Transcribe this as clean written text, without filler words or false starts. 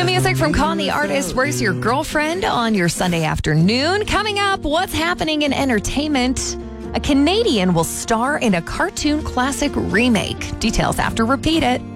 New music from Con the Artist, Where's Your Girlfriend on your Sunday afternoon. Coming up, what's happening in entertainment? A Canadian will star in a cartoon classic remake. Details after Repeat It.